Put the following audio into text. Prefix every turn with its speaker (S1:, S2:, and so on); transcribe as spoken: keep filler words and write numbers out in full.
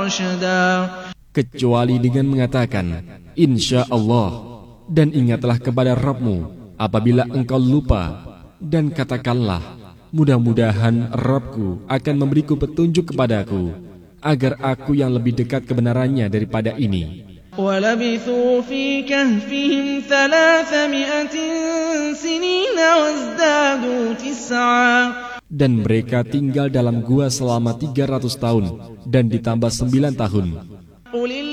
S1: رشدا
S2: kecuali dengan mengatakan insya Allah, dan ingatlah kepada Rabbmu apabila engkau lupa, dan katakanlah mudah-mudahan Rabbku akan memberiku petunjuk kepadaku agar aku yang lebih dekat kebenarannya daripada ini.
S1: وَلَبِثُوا فِي كَهْفِهِمْ ثَلَاثَمِائَةٍ سِنِينَ وَازْدَادُوا تِسْعًا.
S2: Dan mereka tinggal dalam gua selama tiga ratus tahun dan ditambah sembilan tahun.